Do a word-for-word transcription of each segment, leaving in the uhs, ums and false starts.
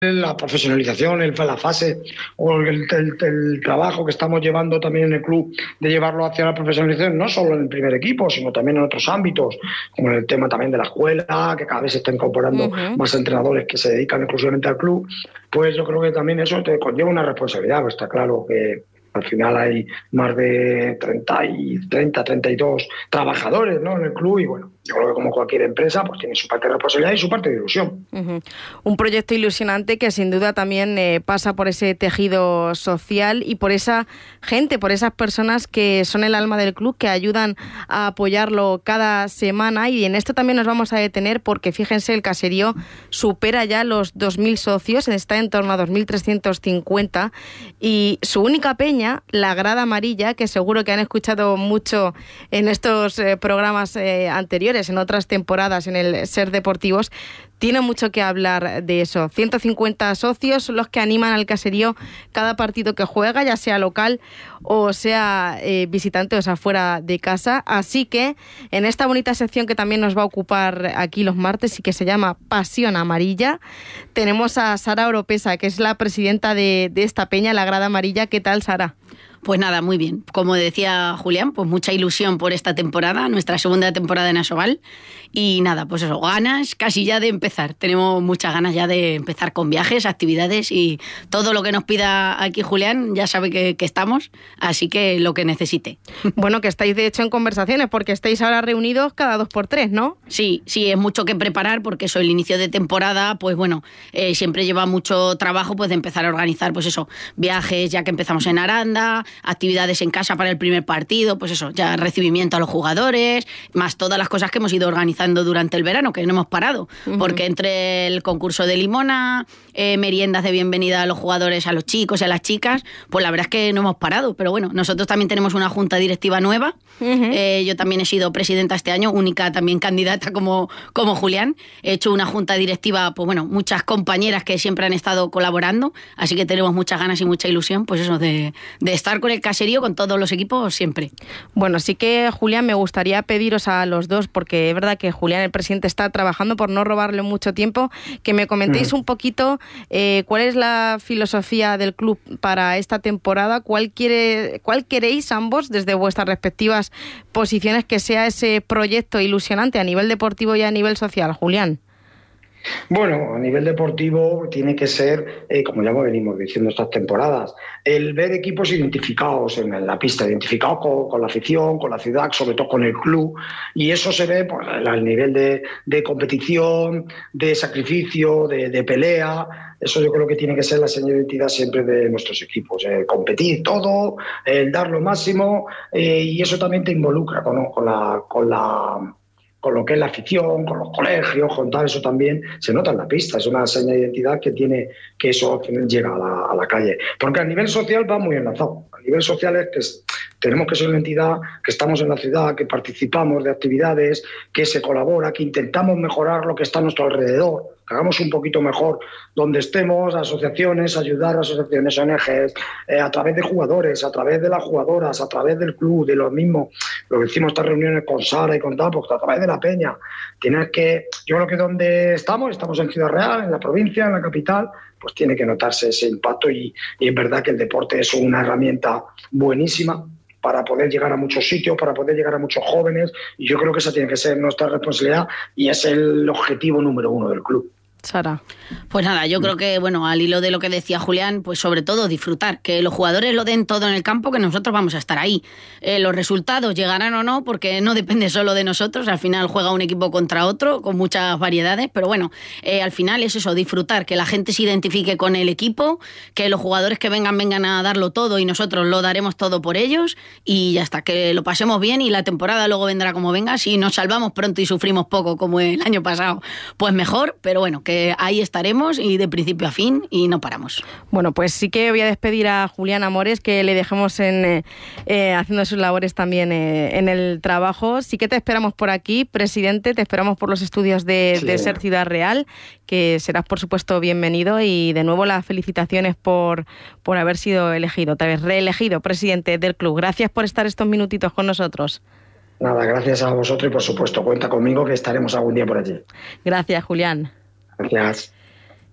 la profesionalización, el, la fase o el, el, el trabajo que estamos llevando también en el club de llevarlo hacia la profesionalización, no solo en el primer equipo, sino también en otros ámbitos, como en el tema también de la escuela, que cada vez se están incorporando uh-huh. más entrenadores que se dedican exclusivamente al club, pues yo creo que también eso te conlleva una responsabilidad, pues está claro que al final hay más de treinta, treinta y dos trabajadores, ¿no?, en el club y bueno, yo creo que como cualquier empresa pues tiene su parte de responsabilidad y su parte de ilusión. Uh-huh. Un proyecto ilusionante que sin duda también eh, pasa por ese tejido social y por esa gente, por esas personas que son el alma del club, que ayudan a apoyarlo cada semana, y en esto también nos vamos a detener porque fíjense, el caserío supera ya los dos mil socios, está en torno a dos mil trescientos cincuenta y su única peña, la Grada Amarilla, que seguro que han escuchado mucho en estos eh, programas eh, anteriores, en otras temporadas en el Ser Deportivos, tiene mucho que hablar de eso. ciento cincuenta socios son los que animan al caserío cada partido que juega, ya sea local o sea eh, visitante, o sea fuera de casa. Así que en esta bonita sección que también nos va a ocupar aquí los martes y que se llama Pasión Amarilla, tenemos a Sara Oropesa, que es la presidenta de, de esta peña, la Grada Amarilla. ¿Qué tal, Sara? Pues nada, muy bien. Como decía Julián, pues mucha ilusión por esta temporada, nuestra segunda temporada en Asobal. Y nada, pues eso, ganas casi ya de empezar. Tenemos muchas ganas ya de empezar con viajes, actividades y todo lo que nos pida aquí Julián, ya sabe que, que estamos, así que lo que necesite. Bueno, que estáis de hecho en conversaciones, porque estáis ahora reunidos cada dos por tres, ¿no? Sí, sí, es mucho que preparar, porque eso, el inicio de temporada, pues bueno, eh, siempre lleva mucho trabajo pues de empezar a organizar, pues eso, viajes, ya que empezamos en Aranda, actividades en casa para el primer partido, pues eso, ya recibimiento a los jugadores, más todas las cosas que hemos ido organizando durante el verano, que no hemos parado, uh-huh. porque entre el concurso de limona, eh, meriendas de bienvenida a los jugadores, a los chicos y a las chicas, pues la verdad es que no hemos parado, pero bueno, nosotros también tenemos una junta directiva nueva, uh-huh. eh, yo también he sido presidenta este año, única también candidata como, como Julián, he hecho una junta directiva, pues bueno, muchas compañeras que siempre han estado colaborando, así que tenemos muchas ganas y mucha ilusión, pues eso, de, de estar con el caserío, con todos los equipos siempre. Bueno, sí que, Julián, me gustaría pediros a los dos, porque es verdad que Julián, el presidente, está trabajando, por no robarle mucho tiempo, que me comentéis mm. un poquito eh, cuál es la filosofía del club para esta temporada, cuál quiere, cuál queréis ambos, desde vuestras respectivas posiciones, que sea ese proyecto ilusionante a nivel deportivo y a nivel social. Julián. Bueno, a nivel deportivo tiene que ser, eh, como ya venimos diciendo estas temporadas, el ver equipos identificados en la pista, identificados con, con la afición, con la ciudad, sobre todo con el club, y eso se ve pues, al nivel de, de competición, de sacrificio, de, de pelea. Eso yo creo que tiene que ser la señal de identidad siempre de nuestros equipos, el competir todo, el dar lo máximo, eh, y eso también te involucra con, con la... Con la con lo que es la afición, con los colegios, con tal, eso también se nota en la pista, es una seña de identidad que tiene, que eso al final llega a la, a la calle. Porque a nivel social va muy enlazado, a nivel social es que es, tenemos que ser una entidad que estamos en la ciudad, que participamos de actividades, que se colabora, que intentamos mejorar lo que está a nuestro alrededor, que hagamos un poquito mejor donde estemos, asociaciones, ayudar a asociaciones, O N Ges, eh, a través de jugadores, a través de las jugadoras, a través del club, de los mismos, lo que hicimos estas reuniones con Sara y con tal, pues a través de la peña. Tienes que, yo creo que donde estamos, estamos en Ciudad Real, en la provincia, en la capital, pues tiene que notarse ese impacto y, y es verdad que el deporte es una herramienta buenísima para poder llegar a muchos sitios, para poder llegar a muchos jóvenes, y yo creo que esa tiene que ser nuestra responsabilidad y es el objetivo número uno del club. Sara. Pues nada, yo creo que, bueno, al hilo de lo que decía Julián, pues sobre todo disfrutar, que los jugadores lo den todo en el campo, que nosotros vamos a estar ahí. Eh, los resultados llegarán o no, porque no depende solo de nosotros, al final juega un equipo contra otro, con muchas variedades, pero bueno, eh, al final es eso, disfrutar, que la gente se identifique con el equipo, que los jugadores que vengan, vengan a darlo todo y nosotros lo daremos todo por ellos, y ya está, que lo pasemos bien y la temporada luego vendrá como venga. Si nos salvamos pronto y sufrimos poco, como el año pasado, pues mejor, pero bueno, que Que ahí estaremos y de principio a fin y no paramos. Bueno, pues sí que voy a despedir a Julián Amores, que le dejemos en, eh, eh, haciendo sus labores también eh, en el trabajo. Sí que te esperamos por aquí, presidente, te esperamos por los estudios de, sí. de Ser Ciudad Real, que serás por supuesto bienvenido, y de nuevo las felicitaciones por, por haber sido elegido, otra vez reelegido presidente del club. Gracias por estar estos minutitos con nosotros. Nada, gracias a vosotros y por supuesto cuenta conmigo que estaremos algún día por allí. Gracias, Julián. Gracias.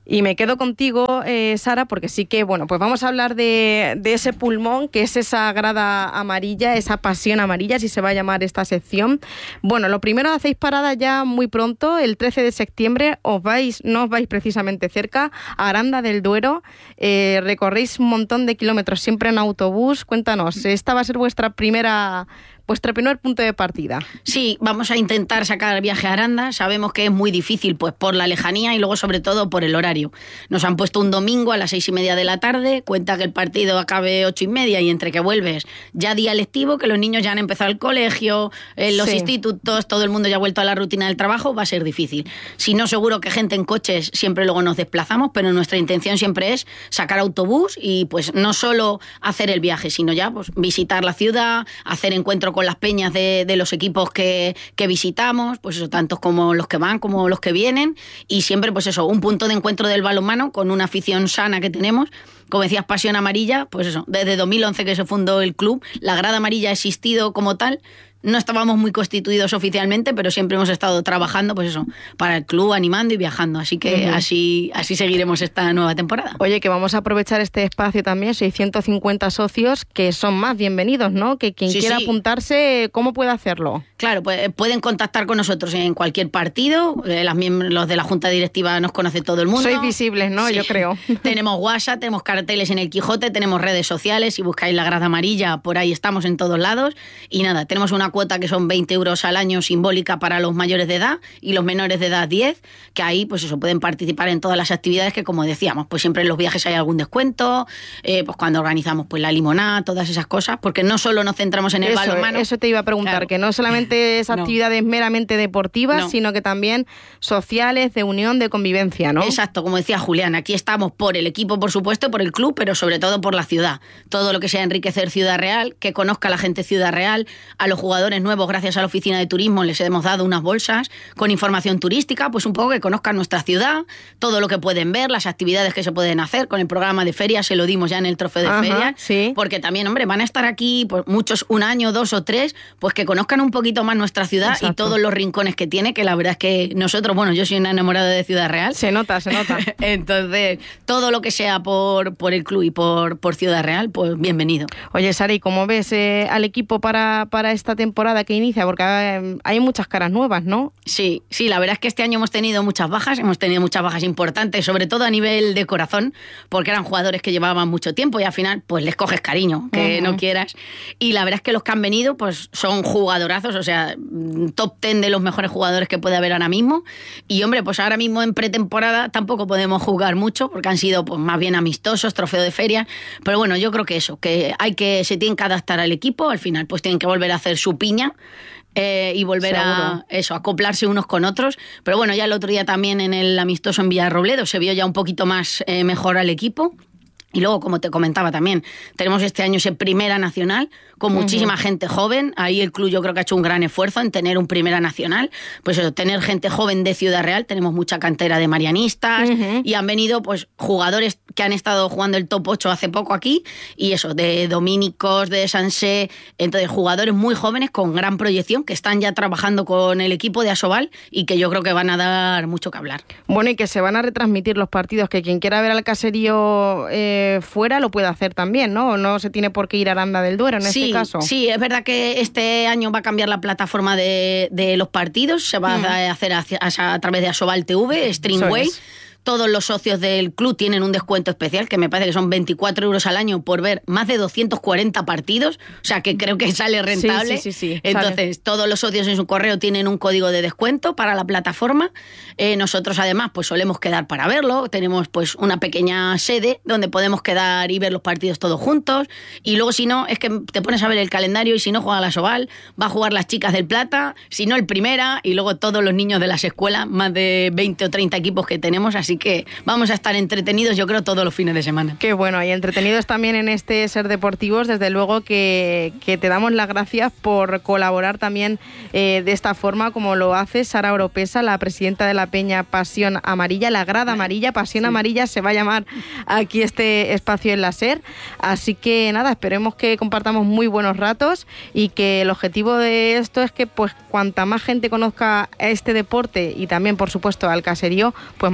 Y me quedo contigo, eh, Sara, porque sí que, bueno, pues vamos a hablar de, de ese pulmón, que es esa grada amarilla, esa pasión amarilla, así se va a llamar esta sección. Bueno, lo primero, hacéis parada ya muy pronto, el trece de septiembre, os vais, no os vais precisamente cerca, a Aranda del Duero, eh, recorréis un montón de kilómetros siempre en autobús. Cuéntanos, esta va a ser vuestra primera... vuestro primer punto de partida. Sí, vamos a intentar sacar el viaje a Aranda. Sabemos que es muy difícil, pues por la lejanía y luego sobre todo por el horario. Nos han puesto un domingo a las seis y media de la tarde, cuenta que el partido acabe ocho y media y entre que vuelves ya día lectivo, que los niños ya han empezado el colegio, en los sí. institutos, todo el mundo ya ha vuelto a la rutina del trabajo, va a ser difícil. Si no, seguro que gente en coches siempre luego nos desplazamos, pero nuestra intención siempre es sacar autobús y pues no solo hacer el viaje, sino ya pues visitar la ciudad, hacer encuentro con con las peñas de, de los equipos que, que visitamos, pues eso, tantos como los que van como los que vienen, y siempre pues eso, un punto de encuentro del balonmano con una afición sana que tenemos. Como decías, pasión amarilla, pues eso, desde dos mil once que se fundó el club, la grada amarilla ha existido como tal. No estábamos muy constituidos oficialmente, pero siempre hemos estado trabajando, pues eso, para el club, animando y viajando. Así que uh-huh. así, así seguiremos esta nueva temporada. Oye, que vamos a aprovechar este espacio también, seiscientos cincuenta socios, que son más bienvenidos, ¿no? Que quien sí, quiera sí. apuntarse, ¿cómo puede hacerlo? Claro, pues pueden contactar con nosotros en cualquier partido. Eh, las miembros, los de la Junta Directiva nos conoce todo el mundo. Sois visibles, ¿no? Sí. Yo creo. Tenemos WhatsApp, tenemos carteles en el Quijote, tenemos redes sociales. Si buscáis la grada amarilla, por ahí estamos en todos lados. Y nada, tenemos una cuota que son veinte euros al año simbólica para los mayores de edad y los menores de edad diez, que ahí pues eso pueden participar en todas las actividades que, como decíamos, pues siempre en los viajes hay algún descuento, eh, pues cuando organizamos pues la limonada, todas esas cosas, porque no solo nos centramos en el eso, balonmano. Eso te iba a preguntar, claro. Que no solamente es actividades no. meramente deportivas, no. sino que también sociales, de unión, de convivencia, ¿no? Exacto, como decía Julián, aquí estamos por el equipo, por supuesto, por el club, pero sobre todo por la ciudad. Todo lo que sea enriquecer Ciudad Real, que conozca a la gente Ciudad Real, a los jugadores nuevos, gracias a la oficina de turismo les hemos dado unas bolsas con información turística, pues un poco que conozcan nuestra ciudad, todo lo que pueden ver, las actividades que se pueden hacer. Con el programa de ferias se lo dimos ya en el trofeo de Ajá, ferias, sí. porque también, hombre, van a estar aquí pues, muchos, un año, dos o tres, pues que conozcan un poquito más nuestra ciudad. Exacto. Y todos los rincones que tiene, que la verdad es que nosotros, bueno, yo soy una enamorada de Ciudad Real. Se nota, se nota. Entonces, todo lo que sea por, por el club y por, por Ciudad Real, pues bienvenido. Oye, Sari, ¿cómo ves eh, al equipo para, para esta temporada que inicia? Porque eh, hay muchas caras nuevas, ¿no? Sí, sí, la verdad es que este año hemos tenido muchas bajas, hemos tenido muchas bajas importantes, sobre todo a nivel de corazón, porque eran jugadores que llevaban mucho tiempo y al final pues les coges cariño, que uh-huh. no quieras. Y la verdad es que los que han venido pues son jugadorazos, o sea, top ten de los mejores jugadores que puede haber ahora mismo. Y hombre, pues ahora mismo en pretemporada tampoco podemos jugar mucho, porque han sido pues más bien amistosos, trofeo de feria. Pero bueno, yo creo que eso, que hay que, se tienen que adaptar al equipo, al final pues tienen que volver a hacer su piña. Eh, y volver Seguro. a eso, a acoplarse unos con otros. Pero bueno, ya el otro día también en el amistoso en Villarrobledo se vio ya un poquito más eh, mejor al equipo. Y luego, como te comentaba también, tenemos este año ese Primera Nacional con muchísima uh-huh. gente joven. Ahí el club yo creo que ha hecho un gran esfuerzo en tener un Primera Nacional. Pues eso, tener gente joven de Ciudad Real. Tenemos mucha cantera de marianistas uh-huh. y han venido pues jugadores que han estado jugando el top ocho hace poco aquí. Y eso, de dominicos, de Sansé. Entonces, jugadores muy jóvenes con gran proyección que están ya trabajando con el equipo de Asobal y que yo creo que van a dar mucho que hablar. Bueno, y que se van a retransmitir los partidos, que quien quiera ver al caserío eh, fuera lo puede hacer también, ¿no? No se tiene por qué ir a Aranda del Duero en sí, este caso. Sí, es verdad que este año va a cambiar la plataforma de, de los partidos, se va mm. a hacer a, a, a través de Asobal T V, Streamway. Todos los socios del club tienen un descuento especial, que me parece que son veinticuatro euros al año por ver más de doscientos cuarenta partidos, o sea que creo que sale rentable. Sí, sí, sí, sí, Entonces, sale. Todos los socios en su correo tienen un código de descuento para la plataforma. Eh, nosotros, además, pues solemos quedar para verlo. Tenemos pues una pequeña sede donde podemos quedar y ver los partidos todos juntos. Y luego, si no, es que te pones a ver el calendario y si no juega la Asobal, va a jugar las chicas del Plata, si no el Primera, y luego todos los niños de las escuelas, más de veinte o treinta equipos que tenemos, así que vamos a estar entretenidos, yo creo, todos los fines de semana. Qué bueno, y entretenidos también en este Ser Deportivos, desde luego que, que te damos las gracias por colaborar también eh, de esta forma, como lo hace Sara Oropesa, la presidenta de la Peña Pasión Amarilla, la grada amarilla, Pasión sí. Amarilla, se va a llamar aquí este espacio en la Ser. Así que nada, esperemos que compartamos muy buenos ratos y que el objetivo de esto es que pues cuanta más gente conozca este deporte y también, por supuesto, al caserío, pues más alto llevamos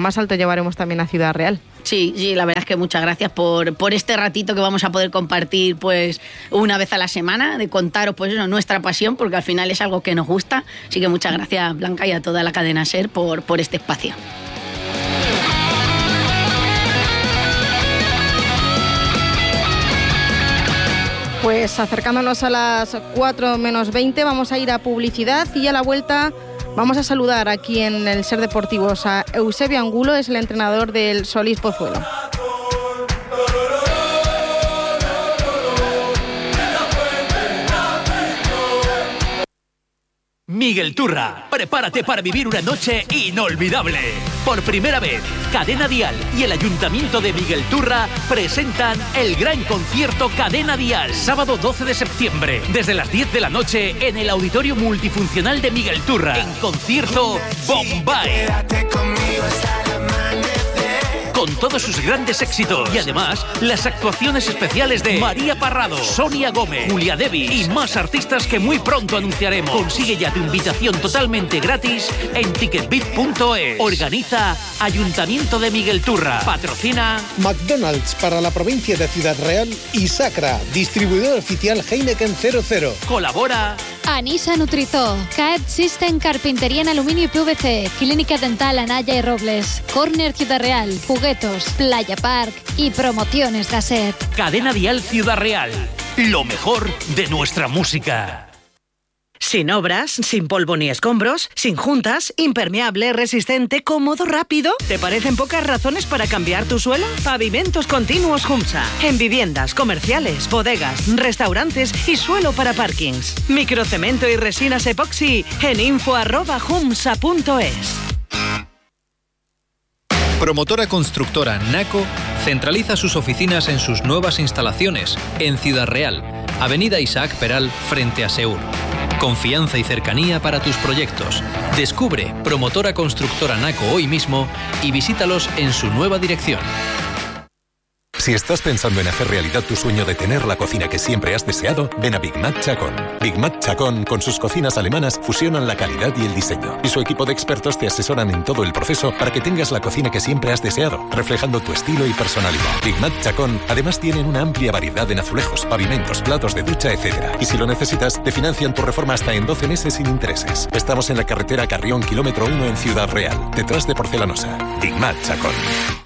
llevaremos también a Ciudad Real. Sí, sí, la verdad es que muchas gracias por, por este ratito que vamos a poder compartir pues una vez a la semana, de contaros pues eso, nuestra pasión, porque al final es algo que nos gusta. Así que muchas gracias, Blanca, y a toda la cadena SER por, por este espacio. Pues acercándonos a las cuatro menos veinte vamos a ir a publicidad y a la vuelta vamos a saludar aquí en el SER Deportivos a Eusebio Angulo, es el entrenador del Solís Pozuelo. Miguel Turra, prepárate para vivir una noche inolvidable. Por primera vez, Cadena Dial y el Ayuntamiento de Miguel Turra presentan el gran concierto Cadena Dial. Sábado doce de septiembre, desde las diez de la noche, en el Auditorio Multifuncional de Miguel Turra. En concierto Bombay. Con todos sus grandes éxitos y además las actuaciones especiales de María Parrado, Sonia Gómez, Julia Devis y más artistas que muy pronto anunciaremos. Consigue ya tu invitación totalmente gratis en ticketbit punto es. Organiza Ayuntamiento de Miguel Turra. Patrocina McDonald's para la provincia de Ciudad Real y Sacra, distribuidor oficial Heineken cero cero. Colabora Anisa Nutrizó, C A E D System Carpintería en Aluminio y P V C, Clínica Dental Anaya y Robles, Corner Ciudad Real, Juguetos, Playa Park y Promociones Gasset. Cadena Dial Ciudad Real, lo mejor de nuestra música. Sin obras, sin polvo ni escombros, sin juntas, impermeable, resistente, cómodo, rápido. ¿Te parecen pocas razones para cambiar tu suelo? Pavimentos Continuos Humsa. En viviendas, comerciales, bodegas, restaurantes y suelo para parkings. Microcemento y resinas epoxi en info arroba humsa punto es. Promotora constructora Naco centraliza sus oficinas en sus nuevas instalaciones en Ciudad Real, Avenida Isaac Peral, frente a Seur. Confianza y cercanía para tus proyectos. Descubre Promotora Constructora Naco hoy mismo y visítalos en su nueva dirección. Si estás pensando en hacer realidad tu sueño de tener la cocina que siempre has deseado, ven a Big Mac Chacón. Big Mac Chacón, con sus cocinas alemanas, fusionan la calidad y el diseño. Y su equipo de expertos te asesoran en todo el proceso para que tengas la cocina que siempre has deseado, reflejando tu estilo y personalidad. Big Mac Chacón, además tienen una amplia variedad en azulejos, pavimentos, platos de ducha, etcétera. Y si lo necesitas, te financian tu reforma hasta en doce meses sin intereses. Estamos en la carretera Carrión, kilómetro uno en Ciudad Real, detrás de Porcelanosa. Big Mac Chacón.